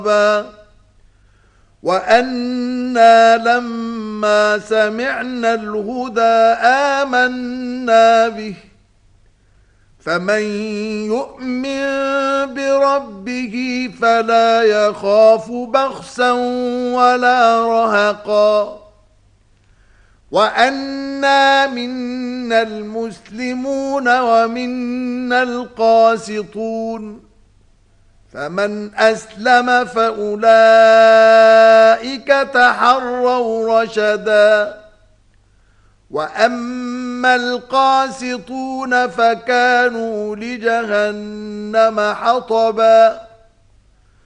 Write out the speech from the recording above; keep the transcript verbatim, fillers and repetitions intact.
وأنا لما سمعنا الهدى آمنا به فمن يؤمن بربه فلا يخاف بخسا ولا رهقا وأنا منا المسلمون ومنا القاسطون فمن أسلم فأولئك تحروا رشدا وأما القاسطون فكانوا لجهنم حطبا